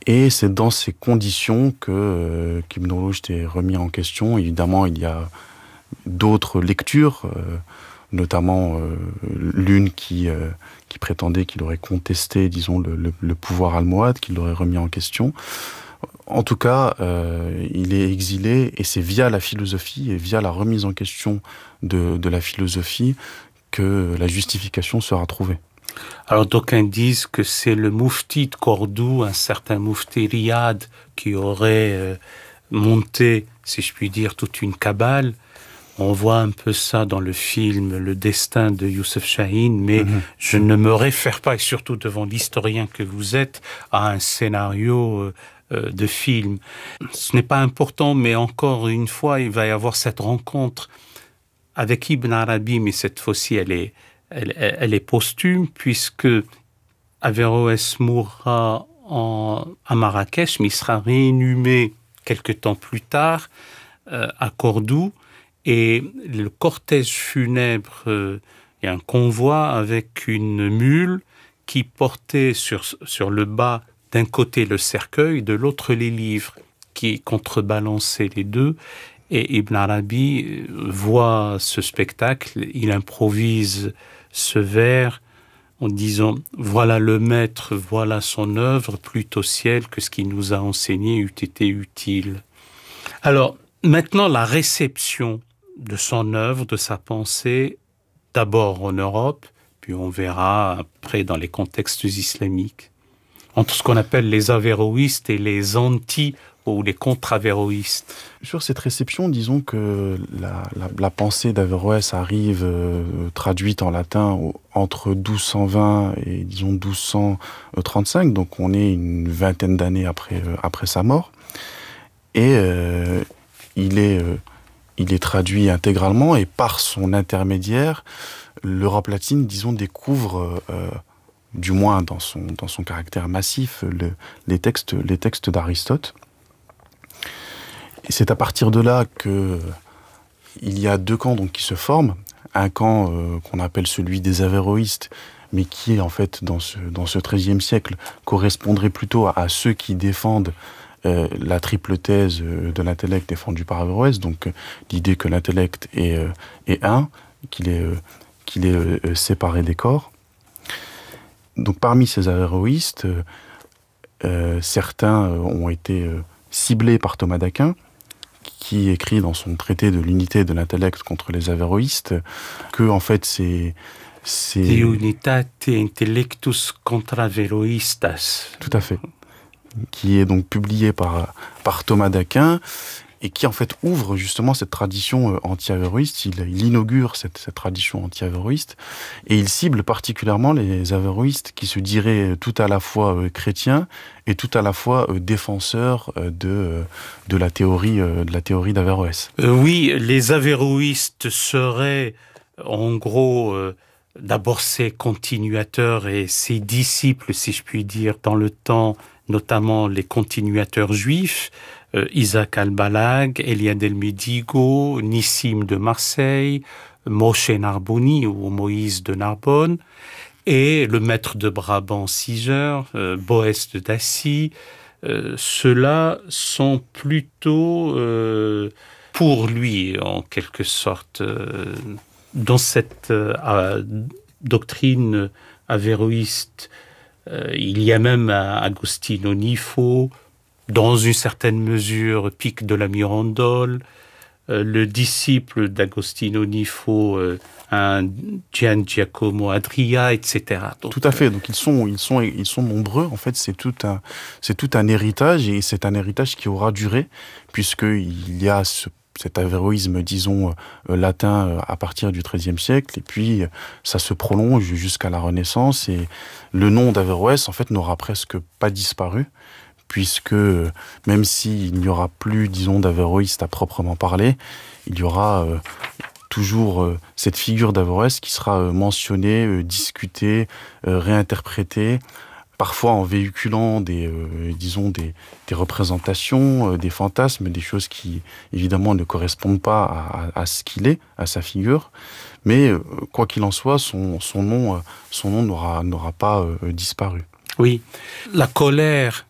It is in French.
Et c'est dans ces conditions que qu'Ibn Rushd est remis en question. Évidemment, il y a d'autres lectures, notamment l'une qui prétendait qu'il aurait contesté, disons, le pouvoir almohade, qu'il l'aurait remis en question. En tout cas, il est exilé, et c'est via la philosophie et via la remise en question de la philosophie que la justification sera trouvée. Alors d'aucuns disent que c'est le moufti de Cordoue, un certain moufti Riyad, qui aurait monté, si je puis dire, toute une cabale. On voit un peu ça dans le film Le Destin de Youssef Chahine, mais je ne me réfère pas, et surtout devant l'historien que vous êtes, à un scénario de film. Ce n'est pas important, mais encore une fois, il va y avoir cette rencontre avec Ibn Arabi, mais cette fois-ci, elle est posthume, puisque Averroès mourra à Marrakech, mais il sera réinhumé quelque temps plus tard à Cordoue. Et le cortège funèbre, il y a un convoi avec une mule qui portait sur le bas d'un côté le cercueil, de l'autre les livres, qui contrebalançaient les deux. Et Ibn Arabi voit ce spectacle, il improvise ce vers en disant « Voilà le maître, voilà son œuvre, plutôt ciel que ce qu'il nous a enseigné eût été utile. » Alors, maintenant, la réception de son œuvre, de sa pensée, d'abord en Europe, puis on verra après dans les contextes islamiques, entre ce qu'on appelle les avéroïstes et les anti- ou les contre-avéroïstes. Sur cette réception, disons que la pensée d'Averroès arrive traduite en latin entre 1220 et disons 1235, donc on est une vingtaine d'années après sa mort, et il est traduit intégralement, et par son intermédiaire, l'Europe latine, disons, découvre, du moins dans son caractère massif, les textes d'Aristote. Et c'est à partir de là que il y a deux camps donc qui se forment. Un camp qu'on appelle celui des avéroïstes, mais qui, en fait, dans ce XIIIe siècle, correspondrait plutôt à ceux qui défendent la triple thèse de l'intellect défendue par Averroès, donc l'idée que l'intellect est un, qu'il est séparé des corps. Donc parmi ces avéroïstes, certains ont été ciblés par Thomas d'Aquin, qui écrit dans son traité de l'unité de l'intellect contre les avéroïstes que, en fait, c'est De unitate intellectus contra avéroïstas. Tout à fait. Qui est donc publié par Thomas d'Aquin, et qui, en fait, ouvre justement cette tradition anti-avéroïste. Il inaugure cette tradition anti-avéroïste, et il cible particulièrement les avéroïstes qui se diraient tout à la fois chrétiens et tout à la fois défenseurs de la théorie d'Averroès. Oui, les avéroïstes seraient, en gros, d'abord ses continuateurs et ses disciples, si je puis dire, dans le temps, notamment les continuateurs juifs, Isaac al-Balag, Eliade el-Medigo, Nissim de Marseille, Moshe Narboni ou Moïse de Narbonne, et le maître de Brabant Siger, Boès de Dacy. Ceux-là sont plutôt pour lui, en quelque sorte, dans cette doctrine avéroïste. Il y a même Agostino Nifo, dans une certaine mesure Pic de la Mirandole, le disciple d'Agostino Nifo, un Gian Giacomo Adria, etc. Donc, tout à fait. Donc ils sont nombreux. En fait, c'est tout un héritage, et c'est un héritage qui aura duré, puisqu'il y a cet avéroïsme, disons, latin à partir du XIIIe siècle, et puis ça se prolonge jusqu'à la Renaissance, et le nom d'Averroès, en fait, n'aura presque pas disparu, puisque même s'il n'y aura plus, disons, d'avéroïste à proprement parler, il y aura toujours cette figure d'Averroès qui sera mentionnée, discutée, réinterprétée, parfois en véhiculant des représentations, des fantasmes, des choses qui, évidemment, ne correspondent pas à ce qu'il est, à sa figure. Mais, quoi qu'il en soit, son nom n'aura pas disparu. Oui, la colère